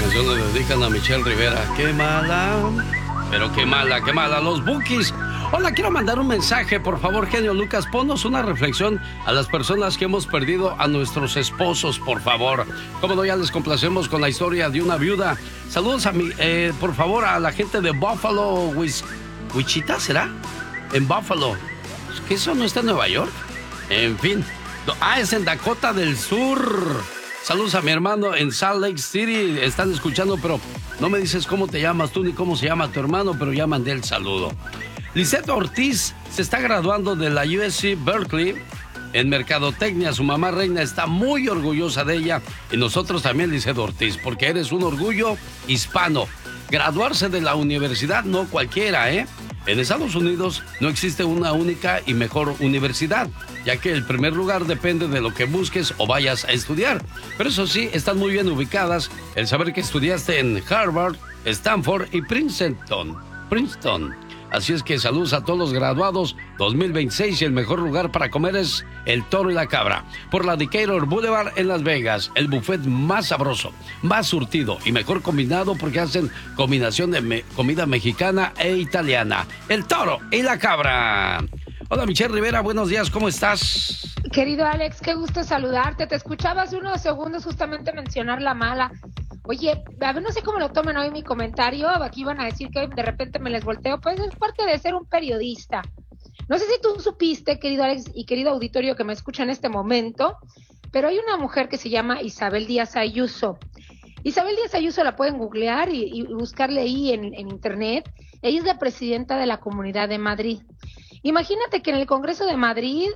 canción le dedican a Michelle Rivera. ¡Qué mala! Pero qué mala, los Bukis. Hola, quiero mandar un mensaje, por favor, genio Lucas, ponnos una reflexión a las personas que hemos perdido a nuestros esposos, por favor. Cómo no, ya les complacemos con la historia de una viuda. Saludos a por favor, a la gente de Buffalo, Wichita, ¿será? En Buffalo. ¿Qué eso no está en Nueva York? En fin. Es en Dakota del Sur. Saludos a mi hermano en Salt Lake City. Están escuchando, pero no me dices cómo te llamas tú ni cómo se llama tu hermano, pero ya mandé el saludo. Lisette Ortiz se está graduando de la USC Berkeley en Mercadotecnia. Su mamá Reina está muy orgullosa de ella y nosotros también, Lisette Ortiz, porque eres un orgullo hispano. Graduarse de la universidad no cualquiera, ¿eh? En Estados Unidos no existe una única y mejor universidad, ya que el primer lugar depende de lo que busques o vayas a estudiar. Pero eso sí, están muy bien ubicadas el saber que estudiaste en Harvard, Stanford y Princeton. Así es que saludos a todos los graduados 2026 y el mejor lugar para comer es el Toro y la Cabra. Por la Decatur Boulevard en Las Vegas, el buffet más sabroso, más surtido y mejor combinado porque hacen combinación de comida mexicana e italiana. El Toro y la Cabra. Hola, Michelle Rivera, buenos días, ¿cómo estás? Querido Alex, qué gusto saludarte. Te escuchaba hace unos segundos justamente mencionar la mala. Oye, a ver, no sé cómo lo tomen hoy mi comentario. Aquí van a decir que de repente me les volteo. Pues es parte de ser un periodista. No sé si tú supiste, querido Alex y querido auditorio que me escucha en este momento, pero hay una mujer que se llama Isabel Díaz Ayuso. Isabel Díaz Ayuso la pueden googlear y buscarle ahí en internet. Ella es la presidenta de la Comunidad de Madrid. Imagínate que en el Congreso de Madrid,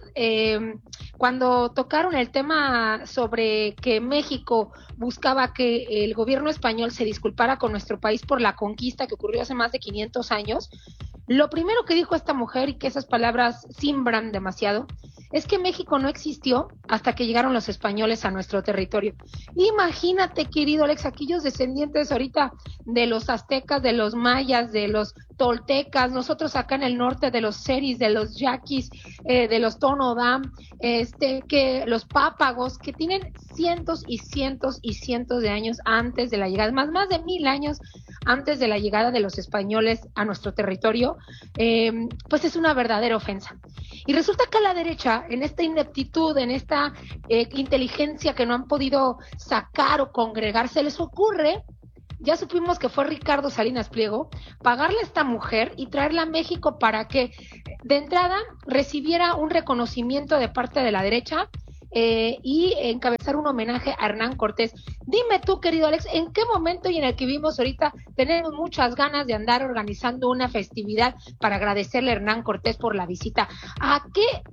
cuando tocaron el tema sobre que México buscaba que el gobierno español se disculpara con nuestro país por la conquista que ocurrió hace más de 500 años, lo primero que dijo esta mujer, y que esas palabras simbran demasiado, es que México no existió hasta que llegaron los españoles a nuestro territorio. Imagínate, querido Alex, aquellos descendientes ahorita de los aztecas, de los mayas, de los toltecas, nosotros acá en el norte de los seris, de los yaquis, de los tonodam, que los pápagos, que tienen cientos y cientos y cientos de años antes de la llegada, más de 1000 años antes de la llegada de los españoles a nuestro territorio, pues es una verdadera ofensa. Y resulta que a la derecha, en esta ineptitud, en esta inteligencia que no han podido sacar o congregar, se les ocurre, ya supimos que fue Ricardo Salinas Pliego, pagarle a esta mujer y traerla a México para que de entrada recibiera un reconocimiento de parte de la derecha y encabezar un homenaje a Hernán Cortés. Dime tú, querido Alex, ¿en qué momento y en el que vivimos ahorita tenemos muchas ganas de andar organizando una festividad para agradecerle a Hernán Cortés por la visita? ¿A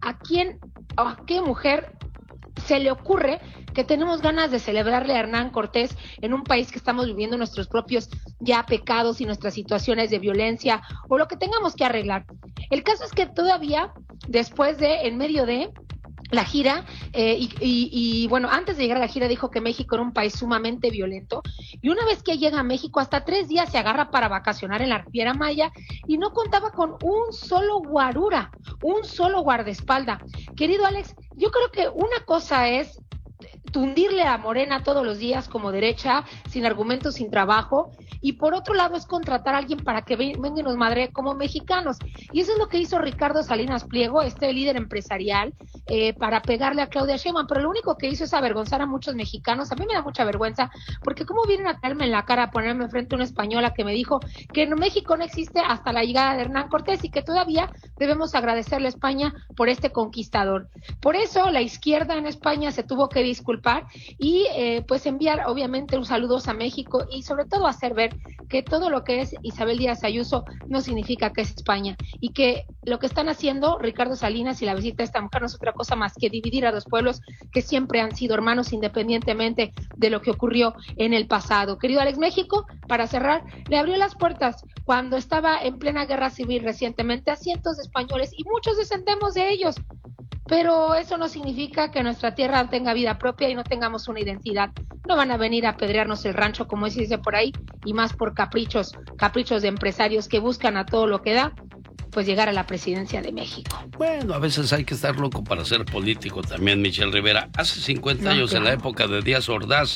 qué mujer se le ocurre que tenemos ganas de celebrarle a Hernán Cortés en un país que estamos viviendo nuestros propios ya pecados y nuestras situaciones de violencia o lo que tengamos que arreglar? El caso es que todavía, en medio de la gira, bueno, antes de llegar a la gira dijo que México era un país sumamente violento, y una vez que llega a México, hasta 3 días se agarra para vacacionar en la Riviera Maya y no contaba con un solo guarura, un solo guardaespaldas. Querido Alex, yo creo que una cosa es tundirle a Morena todos los días como derecha, sin argumentos, sin trabajo, y por otro lado es contratar a alguien para que venga y nos madre como mexicanos, y eso es lo que hizo Ricardo Salinas Pliego, este líder empresarial, para pegarle a Claudia Sheinbaum, pero lo único que hizo es avergonzar a muchos mexicanos. A mí me da mucha vergüenza, porque cómo vienen a caerme en la cara, a ponerme enfrente a una española que me dijo que en México no existe hasta la llegada de Hernán Cortés y que todavía debemos agradecerle a España por este conquistador. Por eso la izquierda en España se tuvo que disculpar y pues enviar obviamente un saludo a México y sobre todo hacer ver que todo lo que es Isabel Díaz Ayuso no significa que es España, y que lo que están haciendo Ricardo Salinas y la visita de esta mujer no es otra cosa más que dividir a dos pueblos que siempre han sido hermanos independientemente de lo que ocurrió en el pasado. Querido Alex, México, para cerrar, le abrió las puertas cuando estaba en plena guerra civil recientemente a cientos de españoles, y muchos descendemos de ellos. Pero eso no significa que nuestra tierra tenga vida propia y no tengamos una identidad. No van a venir a apedrearnos el rancho, como se dice por ahí, y más por caprichos de empresarios que buscan a todo lo que da, pues llegar a la presidencia de México. Bueno, a veces hay que estar loco para ser político también, Michelle Rivera. Hace 50 años, claro, en la época de Díaz Ordaz,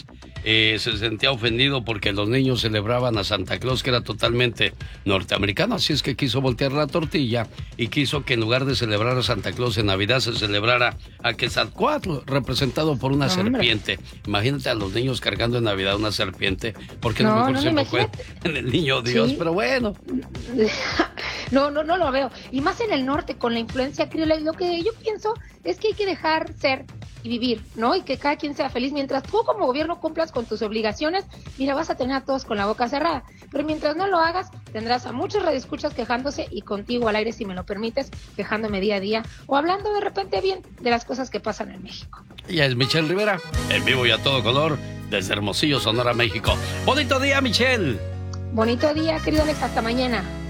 se sentía ofendido porque los niños celebraban a Santa Claus, que era totalmente norteamericano, así es que quiso voltear la tortilla y quiso que en lugar de celebrar a Santa Claus en Navidad se celebrara a Quetzalcóatl, representado por una serpiente. Imagínate a los niños cargando en Navidad una serpiente, porque no, mejor siempre fue en el niño Dios, ¿sí? Pero bueno. No lo veo. Y más en el norte, con la influencia criolla, lo que yo pienso es que hay que dejar ser y vivir, ¿no? Y que cada quien sea feliz. Mientras tú como gobierno cumplas con tus obligaciones, mira, vas a tener a todos con la boca cerrada. Pero mientras no lo hagas, tendrás a muchos radioescuchas quejándose y contigo al aire, si me lo permites, quejándome día a día o hablando de repente bien de las cosas que pasan en México. Ella es Michelle Rivera, en vivo y a todo color, desde Hermosillo, Sonora, México. ¡Bonito día, Michelle! Bonito día, querido Alex, hasta mañana.